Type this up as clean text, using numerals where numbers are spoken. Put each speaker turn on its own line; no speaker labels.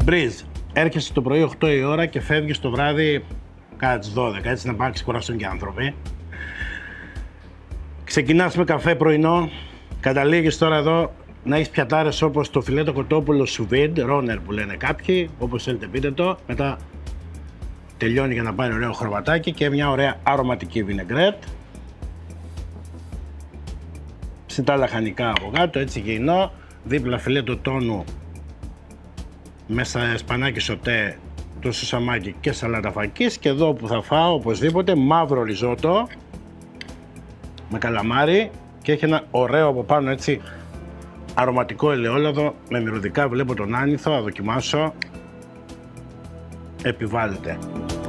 Μπριζ. Έρχεσαι το πρωί 8 η ώρα και φεύγεις το βράδυ κατά τις 12, έτσι να πάνε ξεκουραστούν και άνθρωποι. Ξεκινάς με καφέ πρωινό, καταλήγεις τώρα εδώ να έχεις πιατάρες όπως το φιλέτο κοτόπουλο σουβίντ, ρόνερ που λένε κάποιοι, όπως θέλετε πείτε το. Μετά τελειώνει για να πάρει ωραίο χρωματάκι και μια ωραία αρωματική βινεγκρέτ. Ψητά λαχανικά από κάτω, έτσι γεινό. Δίπλα φιλέτο τόνου μέσα σπανάκι σοτέ, το σουσαμάκι και σαλάτα φακής. Και εδώ που θα φάω οπωσδήποτε μαύρο ριζότο με καλαμάρι και έχει ένα ωραίο από πάνω έτσι αρωματικό ελαιόλαδο με μυρωδικά. Βλέπω τον άνηθο, θα δοκιμάσω. Επιβάλλεται.